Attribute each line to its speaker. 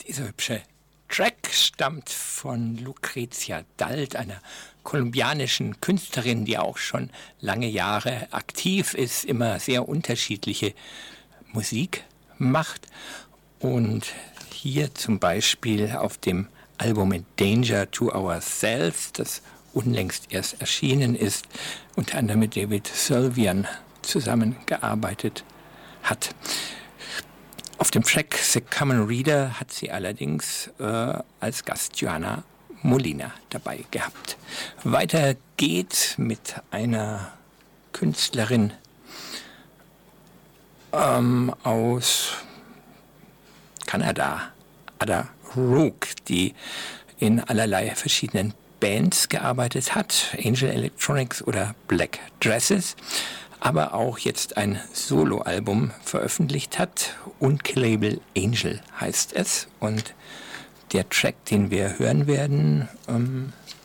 Speaker 1: Dieser hübsche Track stammt von Lucrezia Dalt, einer kolumbianischen Künstlerin, die auch schon lange Jahre aktiv ist, immer sehr unterschiedliche Musik macht. Und hier zum Beispiel auf dem Album In Danger to Ourselves, das unlängst erst erschienen ist, unter anderem mit David Sylvian zusammengearbeitet hat. Auf dem Track The Common Reader hat sie allerdings als Gast Joanna Molina dabei gehabt. Weiter geht mit einer Künstlerin aus Kanada, Ada Rook, die in allerlei verschiedenen Bands gearbeitet hat, Angel Electronics oder Black Dresses, aber auch jetzt ein Soloalbum veröffentlicht hat. Unkillable Angel heißt es. Und der Track, den wir hören werden,